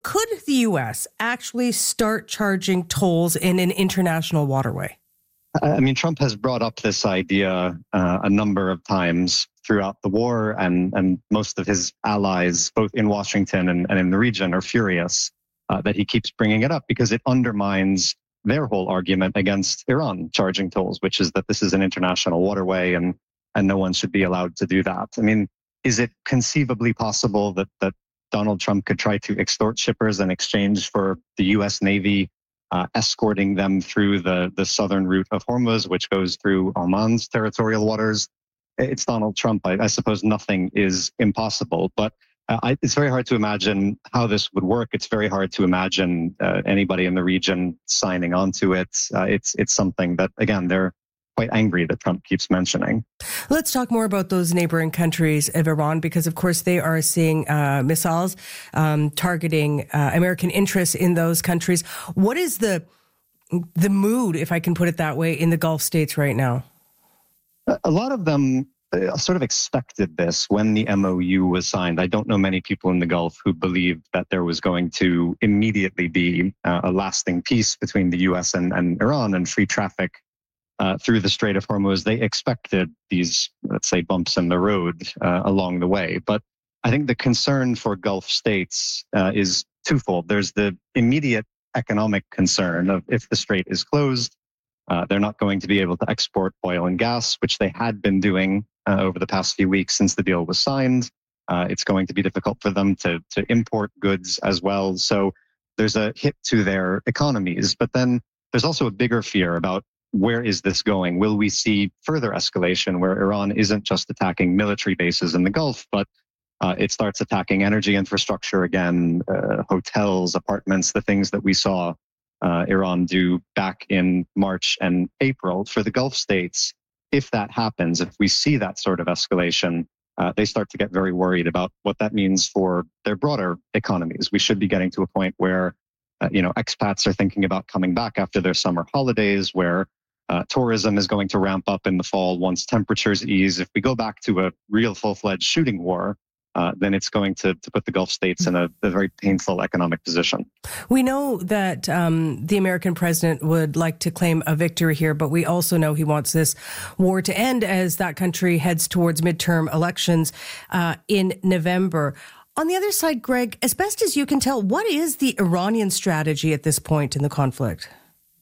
could the U.S. actually start charging tolls in an international waterway? I mean, Trump has brought up this idea a number of times throughout the war, and most of his allies, both in Washington and in the region, are furious that he keeps bringing it up because it undermines their whole argument against Iran charging tolls, which is that this is an international waterway and no one should be allowed to do that. I mean, is it conceivably possible that Donald Trump could try to extort shippers in exchange for the U.S. Navy escorting them through the southern route of Hormuz, which goes through Oman's territorial waters? It's Donald Trump. I suppose nothing is impossible, but it's very hard to imagine how this would work. It's very hard to imagine anybody in the region signing on to it. It's something that, again, they're quite angry that Trump keeps mentioning. Let's talk more about those neighboring countries of Iran, because, of course, they are seeing missiles targeting American interests in those countries. What is the mood, if I can put it that way, in the Gulf states right now? A lot of them sort of expected this when the MOU was signed. I don't know many people in the Gulf who believed that there was going to immediately be a lasting peace between the U.S. and Iran and free traffic through the Strait of Hormuz. They expected these, let's say, bumps in the road along the way. But I think the concern for Gulf states is twofold. There's the immediate economic concern of if the strait is closed, they're not going to be able to export oil and gas, which they had been doing over the past few weeks since the deal was signed. It's going to be difficult for them to import goods as well. So there's a hit to their economies. But then there's also a bigger fear about where is this going? Will we see further escalation where Iran isn't just attacking military bases in the Gulf, but it starts attacking energy infrastructure again, hotels, apartments, the things that we saw Iran do back in March and April? For the Gulf states, if that happens, if we see that sort of escalation, they start to get very worried about what that means for their broader economies. We should be getting to a point where expats are thinking about coming back after their summer holidays, where tourism is going to ramp up in the fall once temperatures ease. If we go back to a real full-fledged shooting war, then it's going to put the Gulf states in a very painful economic position. We know that the American president would like to claim a victory here, but we also know he wants this war to end as that country heads towards midterm elections in November. On the other side, Greg, as best as you can tell, what is the Iranian strategy at this point in the conflict?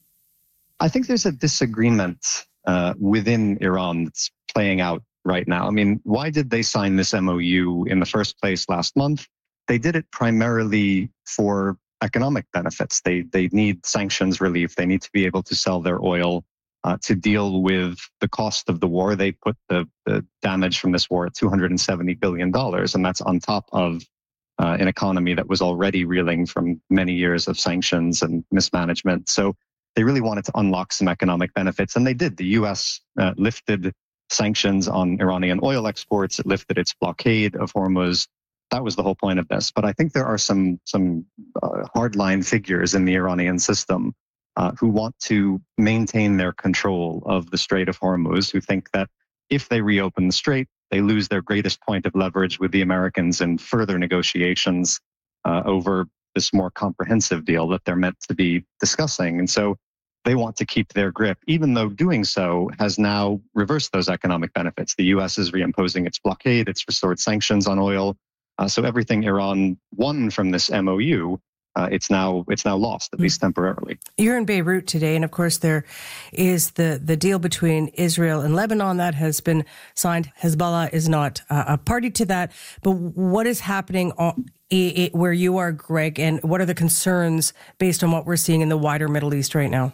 I think there's a disagreement within Iran that's playing out right now. I mean, why did they sign this MOU in the first place last month? They did it primarily for economic benefits. They need sanctions relief. They need to be able to sell their oil to deal with the cost of the war. They put the damage from this war at $270 billion, and that's on top of an economy that was already reeling from many years of sanctions and mismanagement. So they really wanted to unlock some economic benefits, and they did. The U.S. Lifted sanctions on Iranian oil exports. It lifted its blockade of Hormuz. That was the whole point of this. But I think there are some hardline figures in the Iranian system who want to maintain their control of the Strait of Hormuz, who think that if they reopen the strait, they lose their greatest point of leverage with the Americans in further negotiations over this more comprehensive deal that they're meant to be discussing. And so they want to keep their grip, even though doing so has now reversed those economic benefits. The U.S. is reimposing its blockade. It's restored sanctions on oil. So everything Iran won from this MOU, it's now lost, at least temporarily. You're in Beirut today, and of course there is the deal between Israel and Lebanon that has been signed. Hezbollah is not a party to that. But what is happening where you are, Greg, and what are the concerns based on what we're seeing in the wider Middle East right now?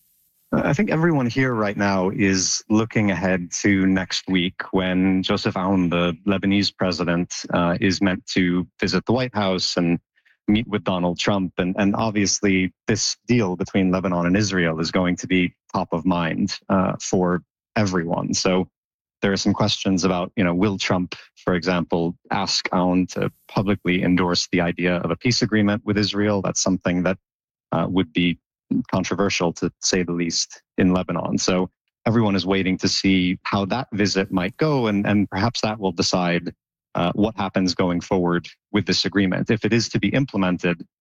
I think everyone here right now is looking ahead to next week when Joseph Aoun, the Lebanese president, is meant to visit the White House and meet with Donald Trump. And obviously, this deal between Lebanon and Israel is going to be top of mind for everyone. So there are some questions about, will Trump, for example, ask Aoun to publicly endorse the idea of a peace agreement with Israel? That's something that would be controversial, to say the least, in Lebanon. So everyone is waiting to see how that visit might go, and perhaps that will decide what happens going forward with this agreement. If it is to be implemented,